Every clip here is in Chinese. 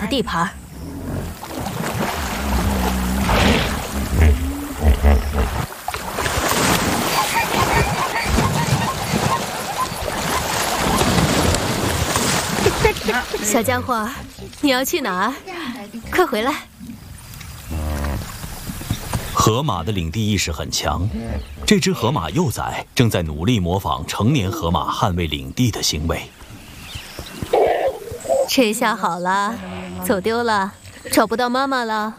的地盘。小家伙，你要去哪儿？快回来！ 河马的领地意识很强，这只河马幼崽正在努力模仿成年河马捍卫领地的行为。 这下好了，走丢了，找不到妈妈了。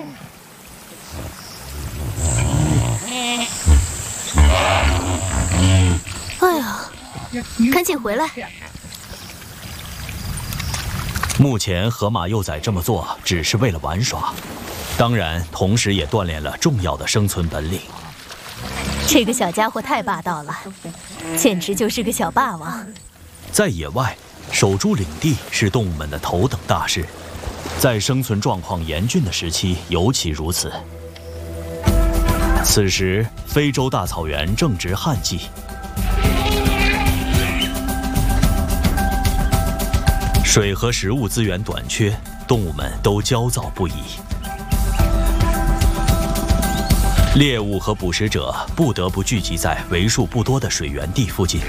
哎呀，赶紧回来！ 目前河马幼崽这么做只是为了玩耍，当然同时也锻炼了重要的生存本领。 这个小家伙太霸道了，简直就是个小霸王。 在野外，守住领地是动物们的头等大事，在生存状况严峻的时期尤其如此。此时，非洲大草原正值旱季。水和食物资源短缺，动物们都焦躁不已。猎物和捕食者不得不聚集在为数不多的水源地附近，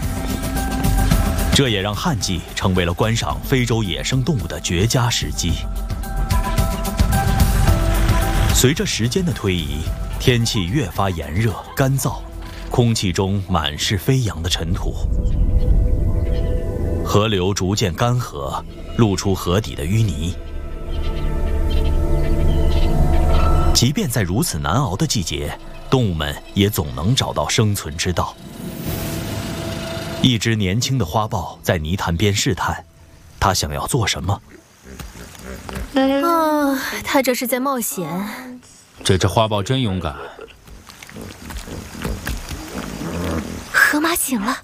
这也让旱季成为了观赏非洲野生动物的绝佳时机。随着时间的推移，天气越发炎热干燥，空气中满是飞扬的尘土。河流逐渐干涸，露出河底的淤泥。即便在如此难熬的季节，动物们也总能找到生存之道。一只年轻的花豹在泥潭边试探，它想要做什么？ 它这是在冒险。 这只花豹真勇敢。 河马醒了。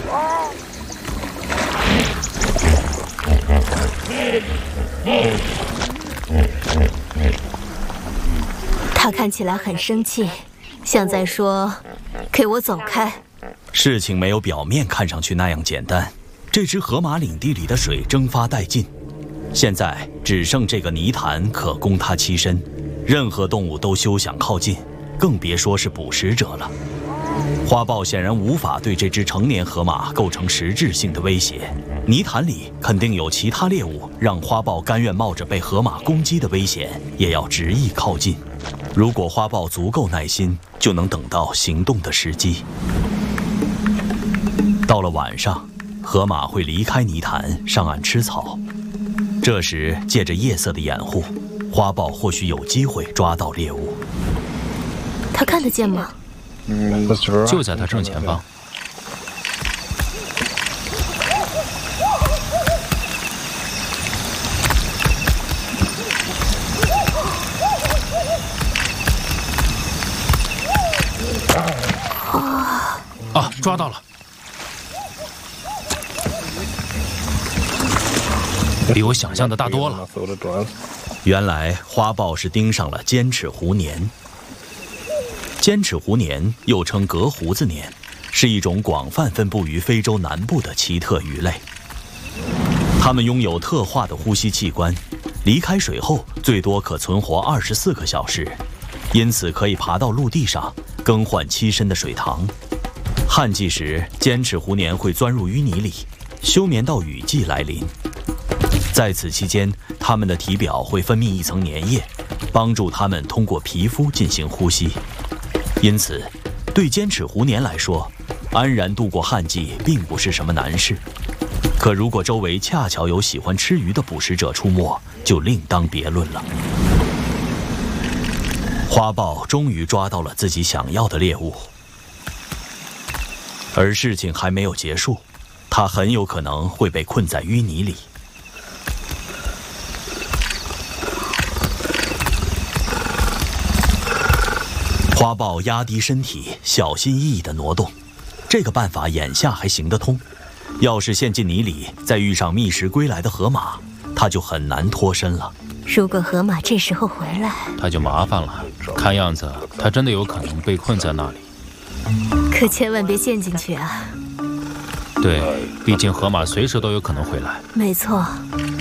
他看起来很生气，像在说：“给我走开。” 事情没有表面看上去那样简单。这只河马领地里的水蒸发殆尽，现在只剩这个泥潭可供它栖身，任何动物都休想靠近，更别说是捕食者了。花豹显然无法对这只成年河马构成实质性的威胁，泥潭里肯定有其他猎物，让花豹甘愿冒着被河马攻击的危险，也要执意靠近。如果花豹足够耐心，就能等到行动的时机。到了晚上，河马会离开泥潭，上岸吃草。这时，借着夜色的掩护，花豹或许有机会抓到猎物。 他看得见吗？ 就在他正前方。啊，抓到了！比我想象的大多了。 原来花豹是盯上了尖齿狐鲶。尖齿狐鲶又称革胡子鲶，是一种广泛分布于非洲南部的奇特鱼类。它们拥有特化的呼吸器官，离开水后最多可存活24个小时，因此可以爬到陆地上更换栖身的水塘。旱季时，尖齿狐鲶会钻入淤泥里，休眠到雨季来临。在此期间，它们的体表会分泌一层粘液，帮助它们通过皮肤进行呼吸。因此，对尖齿狐鲶来说，安然度过旱季并不是什么难事。可如果周围恰巧有喜欢吃鱼的捕食者出没，就另当别论了。花豹终于抓到了自己想要的猎物，而事情还没有结束，它很有可能会被困在淤泥里。花豹压低身体，小心翼翼地挪动，这个办法眼下还行得通。要是陷进泥里，再遇上觅食归来的河马，它就很难脱身了。 如果河马这时候回来， 他就麻烦了。看样子，他真的有可能被困在那里。 可千万别陷进去啊！ 对，毕竟河马随时都有可能回来。 没错，